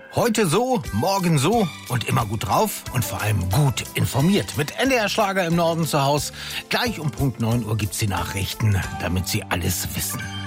Heute so, morgen so und immer gut drauf und vor allem gut informiert. Mit NDR Schlager im Norden zu Haus. Gleich um Punkt 9 Uhr gibt's die Nachrichten, damit Sie alles wissen.